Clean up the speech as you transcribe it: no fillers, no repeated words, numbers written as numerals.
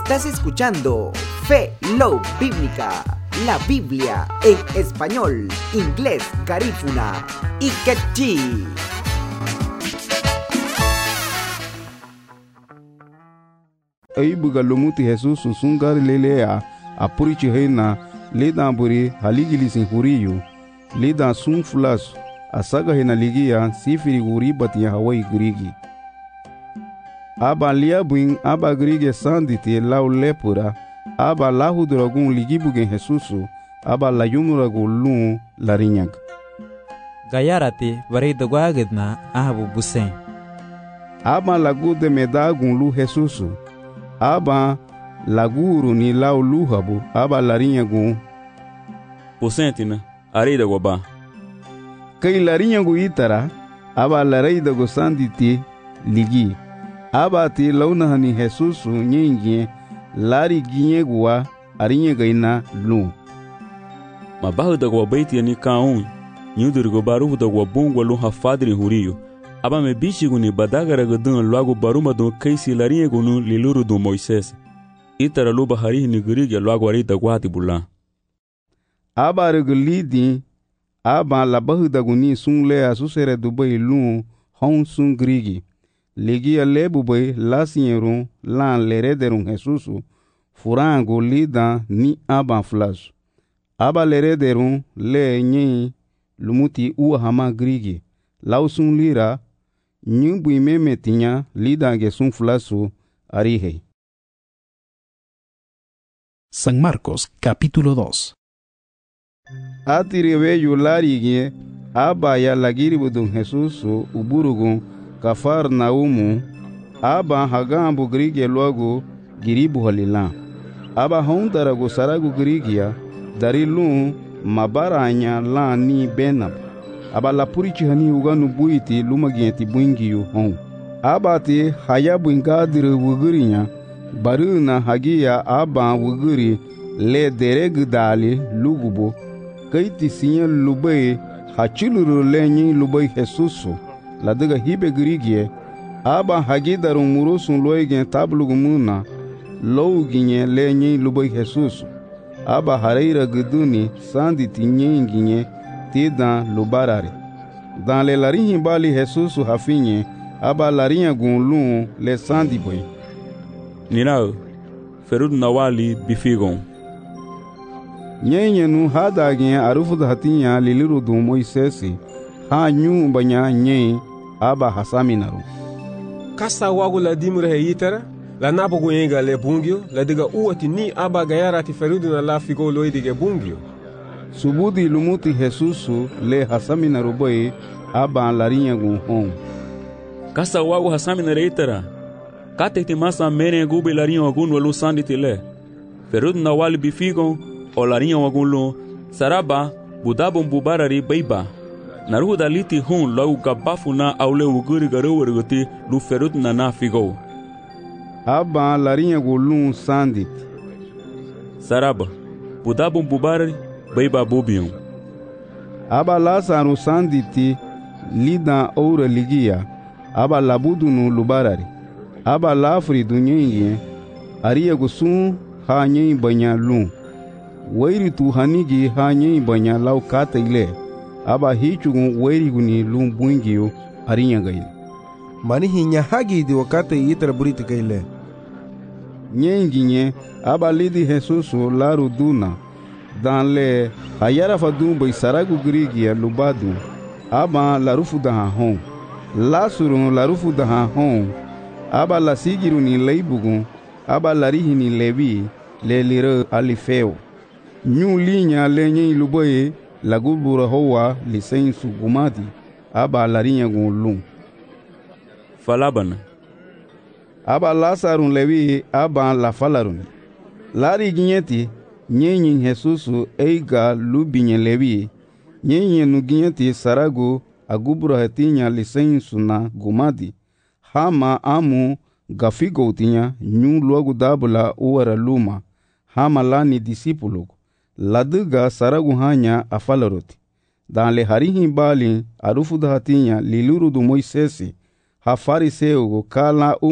Estás escuchando Fe Love Bíblica, la Biblia en español, inglés, garífuna y quechí. Ay buga lomuti Jesus sungar lelea apurichi heina leda buri haligili sin huriyu leda sun fulas asaga hena ligia sifiri guri batia hawai grigi aba lia buin aba grige sanditi lau lepura aba lahu dragun ligibugen Jesusu aba la yumuragu lu larinyag gayarati varida gwagidna ahabu busen aba lagu de medagun lu Jesusu aba laguru ni lau luhabu aba larinyagu busentina arida goba kai larinyagu itara aba lareida go sanditi ligi aba ti launahani Jesusu nyengie lari ginyegua arinyegaina lu mabahu da go baiti ni kaun nyudur go baru da go bungwa lu hafadri huriyo aba me bichigu ni badagara gadun lagu baruma do kaisi larinyagu nu liluru do Moises itara lu bahari ni gurige lagu arida gwati bulan aba regulidi aba labahu da guni sunle asusere dubai lu hon sun grigi ligi alebu bay lasieru lan lerederun Jesusu furango lida ni aba flash aba lerederun le nyi lumuti uwa hama grigi lausun lira nyumbu imemetinya lida gesun flasu arihe. San Marcos capítulo 2. Atiriwe yularigie aba ya lagiribudun Jesusu uburugun Kafarnaumu aba hagambu grige logo giribu halila aba hondarago saragu grigia darilu mabaranya la ni benab aba la purichi hani uganu buiti lumagienti buingiyu hon aba ti hayabu ingadire wugurinya baruna hagia aba wuguri le deregdali lugubo kaiti sinya lubai hachiluru lenyi lubai Jesusu la daga hibe grigie aba hagidarun murusun loigen tablugumuna louginye lenyi lubai Jesus aba hareira guduni sanditi nyenginye tidan lubarare dan le larinhi bali Jesus hafinye aba larinha gunlun le sandi boy ninao ferud nawali bifigon nyenyenu hadagin arufu hatinya liliru du Moisesi ha nyu banya nye aba hasaminaru kasa wagu la dimure heyitara la nabogu yenga le bungyo la diga uwati ni aba gayara ti ferudu na la figo loidige bungyo subudi lumuti Jesusu le hasaminaru boy aba larinya gun hon kasa wagu hasaminaru itara kate ti masa mene gubi larinha wagun walu sandi tile ferudu na wali bifigon o larinha wagun lu saraba budabon bubarari beiba naruhu daliti hun lau gabafu na aule uguri garuwarguti lu ferut na na figo aba larinha gulun sandit saraba budabun bubar beiba bubion aba lasaru sanditi lida oura ligia aba labudunu lubarari aba lafri dunyenye ariya gusun hanyi banya lu wairi tu hanigi hanyi banya lau kata ile aba hichugun weiriguni lumbungiyo arinya gaile mani hinya hagi di wakate yitra buriti gaile nyenginye aba lidi Jesusu laru duna dan le hayara fadun bai saragu grigia lubadu aba larufu daha hon lasurun larufu daha hon aba lasigiru ni leibugun aba larihi ni levi le lire alifeo nyu linya lenye luboye lagubura hoa lisensu gumati aba larinya gunlun falabana aba lasarun levi aba la falarun lari ginyeti nyenyin Jesusu eiga lubinye levi nyenyin nu ginyeti sarago agubura hetinya lisensu na gumati hama amu gafigo tinya nyu luagu dabula uwara luma hama lani disipulugu laduga saragu hanya afalaroti dan le harihi bali arufu dahatinya liluru du Moisesi ha fariseu kala